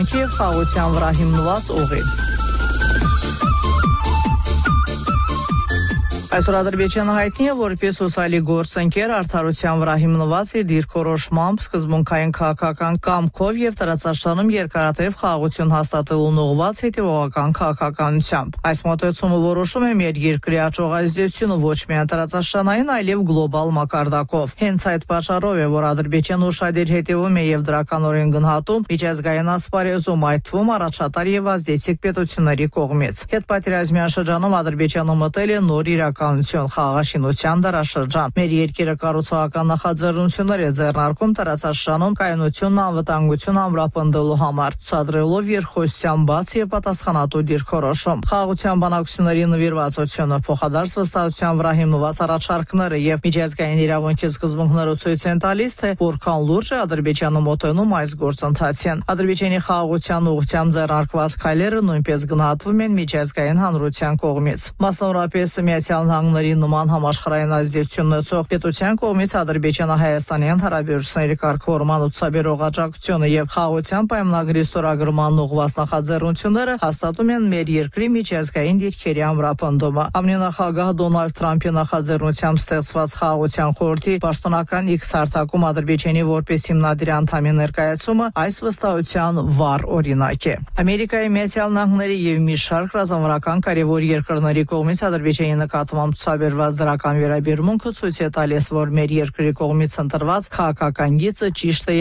Կիև խաղաղության վրա հիմնված ուղի։ Այսօր Ադրբեջանը հայտնի է որպես հուսալի գործընկեր արդարության վրա հիմնված իր դիրքորոշմամբ սկզբունքային քաղաքական կամքով եւ տարածաշրջանում երկարատև խաղաղություն հաստատելուն ուղղված հետևողական քաղաքականությամբ։ Այս մոտեցումը որոշում է մեր երկրի աճող ազդեցությունը ոչ միայն տարածաշրջանային, այլև գլոբալ մակարդակով։ Հենց այդ պատճառով է, որ Ադրբեջանը ուշադիր հետևում է եւ դրականորեն գնահատում միջազգային ասպարեզում, այդ թվում առաջատար եւ ազդեցիկ պետությունների կողմից։ Հետպատերազմյան շրջանում Ադրբեջանը մտել է նոր խաղաղաշինության դարաշրջան։ Մեր երկիրը կառուցողական նախաձեռնություններ է ձեռնարկում տարածաշրջանում կայունությունն անվտանգություն ամրապնդելու համար, ցուցադրելով երկխոսության բաց եւ պատասխանատու դիրքորոշում։ Խաղաղության բանակցությունների նվիրվածությունը, փոխադարձ վստահության վրա հիմնված առաջարկները եւ միջազգային իրավունքի սկզբունքները ցույց են տալիս, թե որքան լուրջ է Ադրբեջանը մոտենում այս գործընթացին։ Ադրբեջանի խաղաղության ուղղությամբ ձեռնարկված քայլերը նույնպես գնահատվում են միջազգային հանրության կողմից։ Մասնավորապես Միացյալ Նահանգների նման համաշխարհային ազդեցություն ունեցող պետության կողմից Ադրբեջանա-Հայաստանյան հարաբերությունների կարգավորման ուսաբերող աջակցությունը եւ խաղաղության պայմանագրի ստորագրման ուղղված նախաձեռնությունները հաստատում են մեր երկրի միջազգային դիրքերի ամրապնդումը։ ԱՄՆ նախագահ Դոնալդ Թրամփի նախաձեռնությամբ ստեղծված խաղաղության խորհրդի պաշտոնական X հարթակում Ադրբեջանի որպես հիմնադիր անդամի ներկայացումը այս վստահության վառ օրինակ է։ Ամերիկայի Միացյալ Նահանգների եւ մի շարք ռազմավարական կարևոր երկրների կողմից Ադրբեջանի նկատմամբ ցուցաբերված դրական վերաբերմունքը ցույց է տալիս, որ մեր երկրի կողմից ընտրված քաղաքական գիծը ճիշտ է